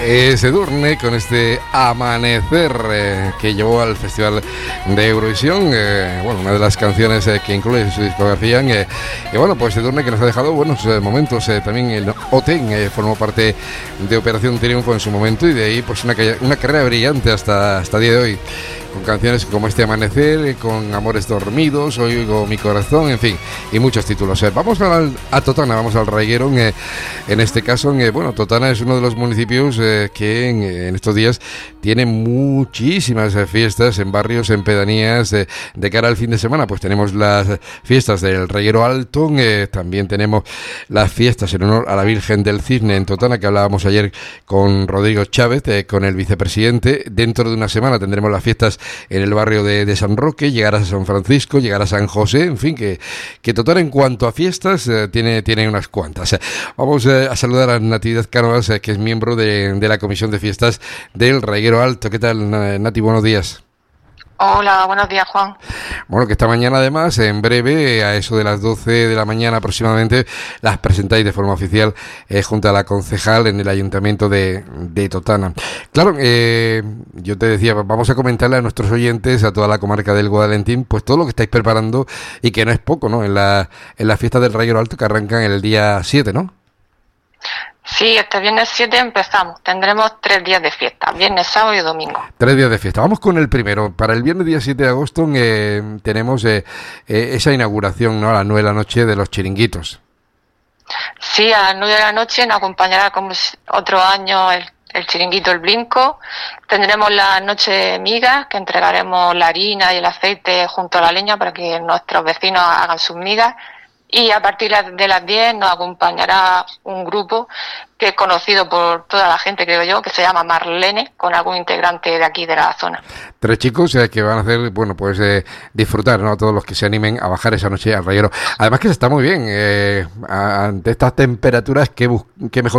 Sedurne con este Amanecer que llevó al Festival de Eurovisión, una de las canciones que incluye en su discografía, y bueno, pues Sedurne que nos ha dejado buenos momentos, también el OTEN formó parte de Operación Triunfo en su momento, y de ahí pues una carrera brillante hasta el día de hoy, con canciones como este Amanecer, con Amores Dormidos, Oigo mi corazón, en fin, y muchos títulos. Vamos a Totana, vamos al Reguero, en este caso, Totana es uno de los municipios que en estos días tiene muchísimas fiestas en barrios, en pedanías, de cara al fin de semana. Pues tenemos las fiestas del Reguero Alto, también tenemos las fiestas en honor a la Virgen del Cisne en Totana, que hablábamos ayer con Rodrigo Chávez, con el vicepresidente. Dentro de una semana tendremos las fiestas en el barrio de San Roque, llegarás a San Francisco, llegarás a San José, en fin, que Totana en cuanto a fiestas tiene unas cuantas. Vamos a saludar a Natividad Cánovas, que es miembro de la Comisión de Fiestas del Reguero Alto. ¿Qué tal, Nati? Buenos días. Hola, buenos días, Juan. Bueno, que esta mañana además, en breve, a eso de las 12 de la mañana aproximadamente, las presentáis de forma oficial junto a la concejal en el Ayuntamiento de Totana. Claro, yo te decía, vamos a comentarle a nuestros oyentes, a toda la comarca del Guadalentín, pues todo lo que estáis preparando, y que no es poco, ¿no? En la fiesta del Reguero Alto, que arrancan el día 7, ¿no? Sí, este viernes 7 empezamos. Tendremos 3 días de fiesta, viernes, sábado y domingo. 3 días de fiesta. Vamos con el primero. Para el viernes día 7 de agosto tenemos esa inauguración, ¿no? A las 9 de la noche de los chiringuitos. Sí, a las 9 de la noche nos acompañará como otro año el chiringuito El Brinco. Tendremos la noche de migas, que entregaremos la harina y el aceite junto a la leña para que nuestros vecinos hagan sus migas. Y a partir de las 10 nos acompañará un grupo que es conocido por toda la gente, creo yo, que se llama Marlene, con algún integrante de aquí de la zona. 3 chicos que van a hacer, disfrutar, ¿no? A todos los que se animen a bajar esa noche al Reguero. Además que se está muy bien, ante estas temperaturas, que mejor